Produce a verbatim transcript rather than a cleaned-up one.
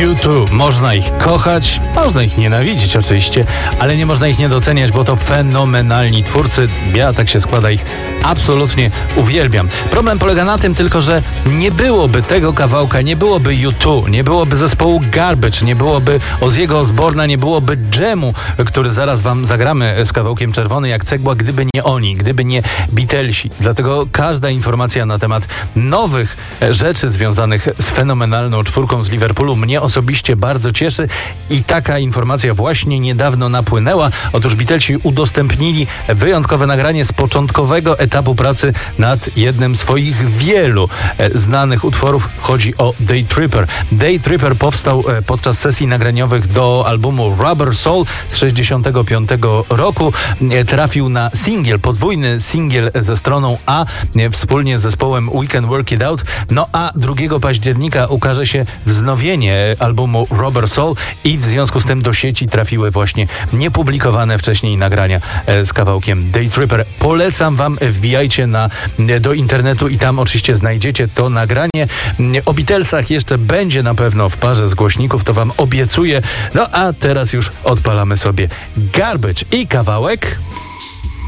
U dwa. Można ich kochać, można ich nienawidzić oczywiście, ale nie można ich nie doceniać, bo to fenomenalni twórcy. Ja, tak się składa, ich absolutnie uwielbiam. Problem polega na tym tylko, że nie byłoby tego kawałka, nie byłoby U dwa, nie byłoby zespołu Garbage, nie byłoby Ozziego Osbourna, nie byłoby Dżemu, który zaraz wam zagramy z kawałkiem Czerwony jak cegła, gdyby nie oni, gdyby nie Beatlesi. Dlatego każda informacja na temat nowych rzeczy związanych z fenomenalną czwórką z Liverpoolu mnie osobiście bardzo cieszy i taka informacja właśnie niedawno napłynęła. Otóż Beatlesi udostępnili wyjątkowe nagranie z początkowego etapu pracy nad jednym z swoich wielu znanych utworów. Chodzi o Day Tripper. Day Tripper powstał podczas sesji nagraniowych do albumu Rubber Soul z sześćdziesiątego piątego roku. Trafił na singiel, podwójny singiel ze stroną A wspólnie z zespołem We Can Work It Out. No a drugiego października ukaże się wznowienie albumu Rubber Soul i w związku z tym do sieci trafiły właśnie niepublikowane wcześniej nagrania z kawałkiem Day Tripper. Polecam wam, wbijajcie na, do internetu i tam oczywiście znajdziecie to nagranie. O Beatlesach jeszcze będzie na pewno w parze z głośników, to wam obiecuję. No a teraz już odpalamy sobie Garbage i kawałek